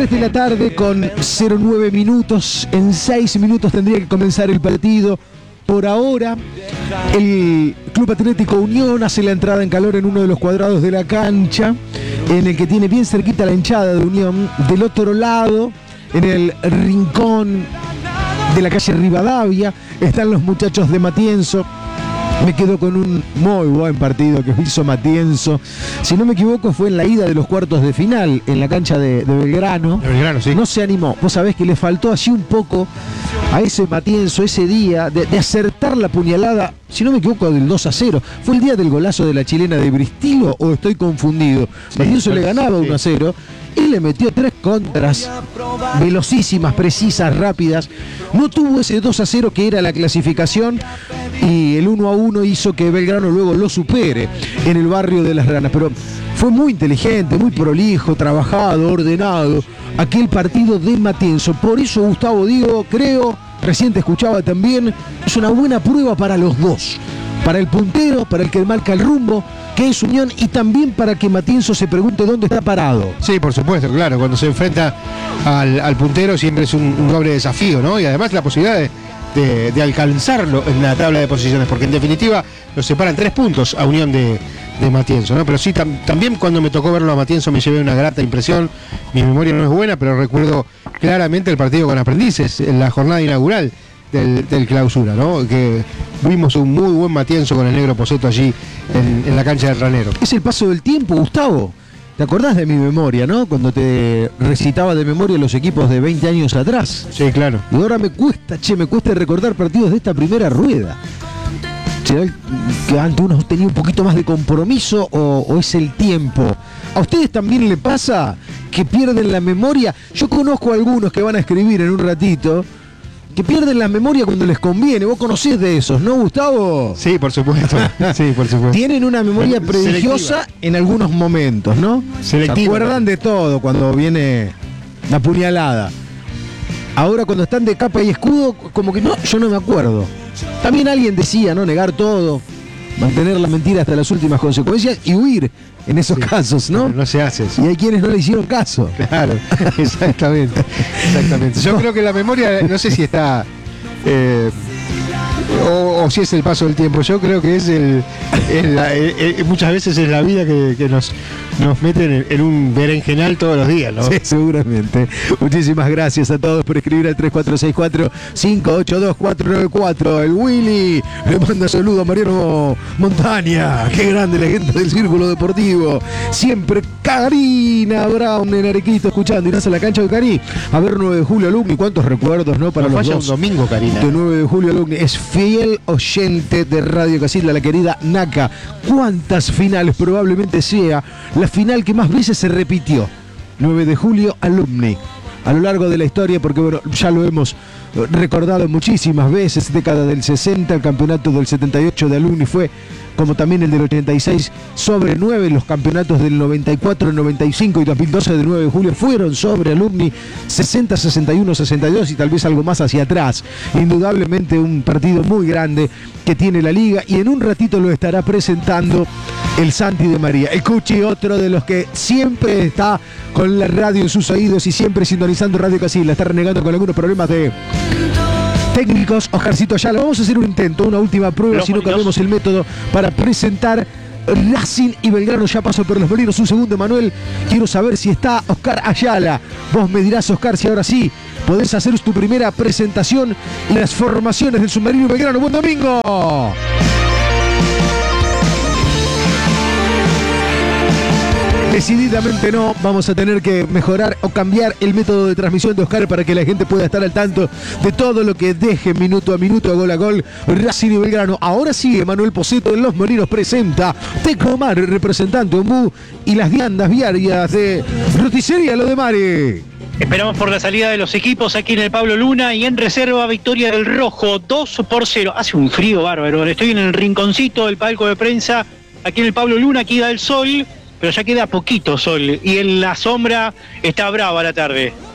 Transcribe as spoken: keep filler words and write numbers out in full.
tres de la tarde con cero nueve minutos. En seis minutos tendría que comenzar el partido. Por ahora, el Club Atlético Unión hace la entrada en calor en uno de los cuadrados de la cancha, en el que tiene bien cerquita la hinchada de Unión. Del otro lado, en el rincón de la calle Rivadavia, están los muchachos de Matienzo. Me quedo con un muy buen partido que hizo Matienzo. Si no me equivoco, fue en la ida de los cuartos de final, en la cancha de, de Belgrano. De Belgrano, sí. No se animó. Vos sabés que le faltó así un poco a ese Matienzo, ese día, de, de acertar la puñalada, si no me equivoco, del dos a cero. ¿Fue el día del golazo de la chilena de Bristilo o estoy confundido? Sí, Matienzo le ganaba sí. uno a cero. Y le metió tres contras velocísimas, precisas, rápidas. No tuvo ese dos a cero que era la clasificación, y el uno a uno hizo que Belgrano luego lo supere en el barrio de Las Ranas. Pero fue muy inteligente, muy prolijo, trabajado, ordenado aquel partido de Matienzo. Por eso, Gustavo, digo, creo, recién te escuchaba también, es una buena prueba para los dos. Para el puntero, para el que marca el rumbo, que es Unión, y también para que Matienzo se pregunte dónde está parado. Sí, por supuesto, claro. Cuando se enfrenta al, al puntero siempre es un, un doble desafío, ¿no? Y además la posibilidad de, de, de alcanzarlo en la tabla de posiciones, porque en definitiva lo separan tres puntos a Unión de, de Matienzo, ¿no? Pero sí, tam, también cuando me tocó verlo a Matienzo me llevé una grata impresión. Mi memoria no es buena, pero recuerdo claramente el partido con Aprendices en la jornada inaugural Del, del clausura, ¿no? Que vimos un muy buen Matienzo con el negro Poseto allí en, en la cancha del Ranero. Es el paso del tiempo, Gustavo. ¿Te acordás de mi memoria, no? Cuando te recitaba de memoria los equipos de veinte años atrás. Sí, claro. Y ahora me cuesta, che, me cuesta recordar partidos de esta primera rueda. ¿Será que antes uno tenía un poquito más de compromiso o, o es el tiempo? ¿A ustedes también le pasa que pierden la memoria? Yo conozco a algunos que van a escribir en un ratito que pierden la memoria cuando les conviene. Vos conocés de esos, ¿no, Gustavo? Sí, por supuesto. Sí, por supuesto. Tienen una memoria prodigiosa en algunos momentos, ¿no? Selectiva. Se acuerdan de todo cuando viene la puñalada. Ahora cuando están de capa y escudo, como que no, yo no me acuerdo. También alguien decía, ¿no? Negar todo, mantener la mentira hasta las últimas consecuencias y huir en esos sí, casos, ¿no? No se hace eso. Y hay quienes no le hicieron caso. Claro, exactamente. Exactamente. Yo no. creo que la memoria, no sé si está eh, o, o si es el paso del tiempo. Yo creo que es el, el, la, el, el muchas veces es la vida que, que nos, nos meten en, en un berenjenal todos los días, ¿no? Sí, seguramente. Muchísimas gracias a todos por escribir al tres cuatro seis cuatro, cinco ocho dos, cuatro nueve cuatro. El Willy le manda saludo a Mariano Montaña. Qué grande la gente del Círculo Deportivo. Siempre Karina Brown en Arequito escuchando. Irás a la cancha de Cari a ver nueve de julio Alumni. ¿Cuántos recuerdos, no? Para no los falla dos. Un domingo, Karina. De nueve de julio Alumni. Es fiel oyente de Radio Casilda, la querida Naka. ¿Cuántas finales? Probablemente sea la final que más veces se repitió. nueve de julio Alumni. A lo largo de la historia, porque bueno, ya lo hemos recordado muchísimas veces, década del sesenta, el campeonato del setenta y ocho de Alumni fue, como también el del ochenta y seis, sobre nueve, los campeonatos del noventa y cuatro, noventa y cinco y dos mil doce de nueve de julio fueron sobre Alumni, sesenta, sesenta y uno, sesenta y dos y tal vez algo más hacia atrás. Indudablemente un partido muy grande que tiene la liga, y en un ratito lo estará presentando el Santi de María. El Cuchi, otro de los que siempre está con la radio en sus oídos y siempre sintonizando Radio Casilda, está renegando con algunos problemas de técnicos. Oscarcito Ayala, vamos a hacer un intento, una última prueba, los si no cambiamos el método para presentar Racing y Belgrano. Ya pasó por los Molinos. Un segundo, Manuel, quiero saber si está Oscar Ayala. Vos me dirás, Oscar, si ahora sí podés hacer tu primera presentación y las formaciones del Submarino Belgrano. ¡Buen domingo! Decididamente no, vamos a tener que mejorar o cambiar el método de transmisión de Oscar para que la gente pueda estar al tanto de todo lo que deje minuto a minuto, gol a gol, Racing y Belgrano. Ahora sigue Manuel Poseto en Los Molinos, presenta Tecomar, representante Ombú, y las viandas viarias de Roticería Lo de Mare. Esperamos por la salida de los equipos aquí en el Pablo Luna, y en reserva victoria del Rojo, dos por cero. Hace un frío bárbaro, estoy en el rinconcito del palco de prensa, aquí en el Pablo Luna, aquí da el sol, pero ya queda poquito sol, y en la sombra está brava la tarde.